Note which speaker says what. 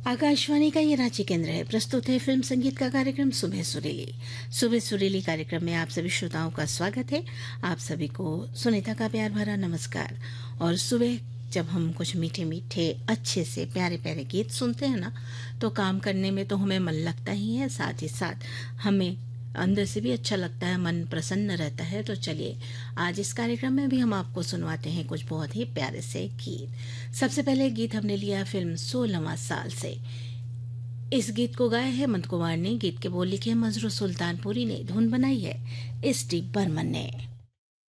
Speaker 1: आकाशवाणी का ये रांची केंद्र है। प्रस्तुत है फिल्म संगीत का कार्यक्रम सुबह सुरीली। सुबह सुरीली कार्यक्रम में आप सभी श्रोताओं का स्वागत है। आप सभी को सुनीता का प्यार भरा नमस्कार। और सुबह जब हम कुछ मीठे मीठे अच्छे से प्यारे प्यारे गीत सुनते हैं ना, तो काम करने में तो हमें मन लगता ही है, साथ ही साथ हमें अंदर से भी अच्छा लगता है, मन प्रसन्न रहता है। तो चलिए, आज इस कार्यक्रम में भी हम आपको सुनवाते हैं कुछ बहुत ही प्यारे से गीत। सबसे पहले गीत हमने लिया फिल्म 16वां साल से। इस गीत को गाया है मंद कुमार ने, गीत के बोल लिखे मजरू सुल्तानपुरी ने, धुन बनाई है एस डी बर्मन ने।